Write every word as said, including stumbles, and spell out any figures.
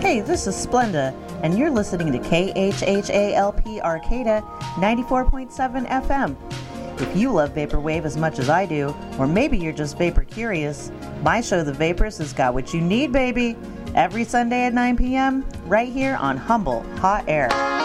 Hey, this is Splenda, and you're listening to K H H A L P Arcata ninety-four point seven F M. If you love Vaporwave as much as I do, or maybe you're just vapor curious, my show The Vaporist has got what you need, baby. Every Sunday at nine p.m., right here on Humble Hot Air.